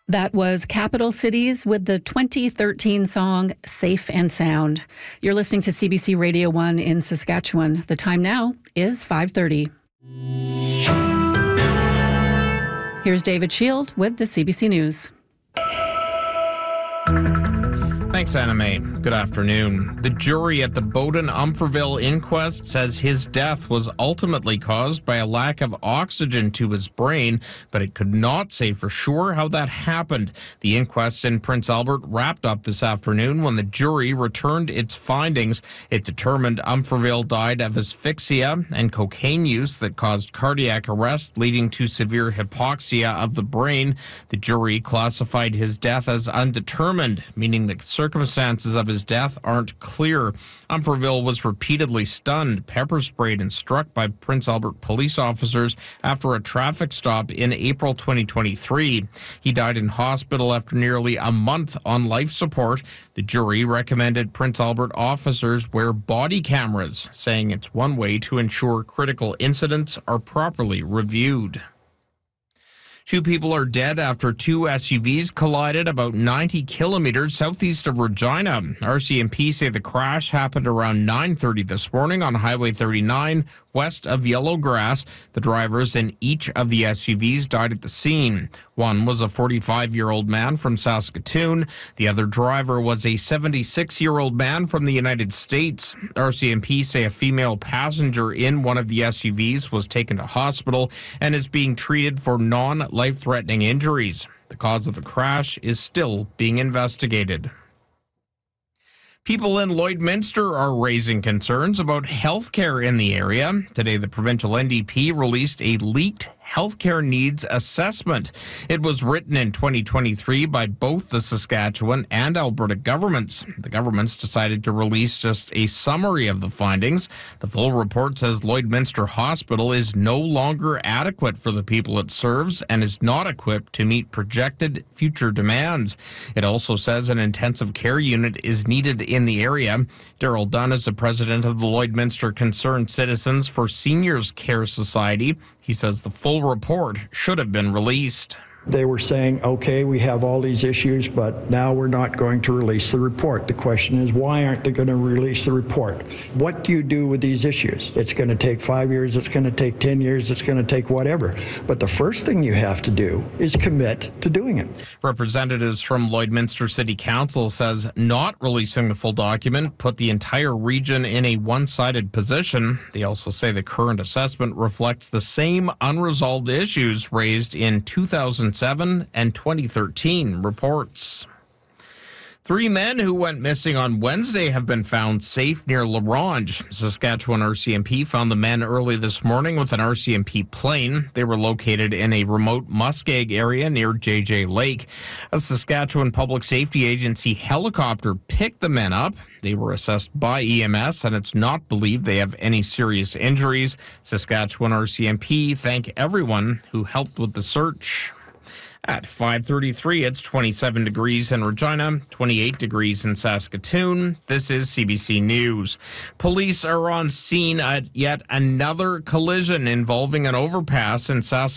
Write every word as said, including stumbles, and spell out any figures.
That was Capital Cities with the twenty thirteen song Safe and Sound. You're listening to C B C Radio one in Saskatchewan. The time now is five thirty. Here's David Shield with the C B C News. Thanks, Anna May. Good afternoon. The jury at the Bowden-Umferville inquest says his death was ultimately caused by a lack of oxygen to his brain, but it could not say for sure how that happened. The inquest in Prince Albert wrapped up this afternoon when the jury returned its findings. It determined Umferville died of asphyxia and cocaine use that caused cardiac arrest, leading to severe hypoxia of the brain. The jury classified his death as undetermined, meaning that circumstances of his death aren't clear. Umferville was repeatedly stunned, pepper sprayed, and struck by Prince Albert police officers after a traffic stop in April twenty twenty-three. He died in hospital after nearly a month on life support. The jury recommended Prince Albert officers wear body cameras, saying it's one way to ensure critical incidents are properly reviewed. Two people are dead after two S U Vs collided about ninety kilometers southeast of Regina. R C M P say the crash happened around nine thirty this morning on Highway thirty-nine, west of Yellowgrass. The drivers in each of the S U Vs died at the scene. One was a forty-five-year-old man from Saskatoon. The other driver was a seventy-six-year-old man from the United States. R C M P say a female passenger in one of the S U Vs was taken to hospital and is being treated for non-life-threatening injuries. The cause of the crash is still being investigated. People in Lloydminster are raising concerns about healthcare in the area. Today, the provincial N D P released a leaked healthcare needs assessment. It was written in twenty twenty-three by both the Saskatchewan and Alberta governments. The governments decided to release just a summary of the findings. The full report says Lloydminster Hospital is no longer adequate for the people it serves and is not equipped to meet projected future demands. It also says an intensive care unit is needed in the area. Daryl Dunn is the president of the Lloydminster Concerned Citizens for Seniors Care Society. He says the full report should have been released. They were saying, okay, we have all these issues, but now we're not going to release the report. The question is, why aren't they going to release the report? What do you do with these issues? It's going to take five years, it's going to take ten years, it's going to take whatever. But the first thing you have to do is commit to doing it. Representatives from Lloydminster City Council says not releasing the full document put the entire region in a one-sided position. They also say the current assessment reflects the same unresolved issues raised in two thousand seven and twenty thirteen reports. Three men who went missing on Wednesday have been found safe near La Ronge. Saskatchewan R C M P found the men early this morning with an R C M P plane. They were located in a remote muskeg area near J J Lake. A Saskatchewan Public Safety Agency helicopter picked the men up. They were assessed by E M S, and it's not believed they have any serious injuries. Saskatchewan R C M P thank everyone who helped with the search. At five thirty-three, it's twenty-seven degrees in Regina, twenty-eight degrees in Saskatoon. This is C B C News. Police are on scene at yet another collision involving an overpass in Saskatoon.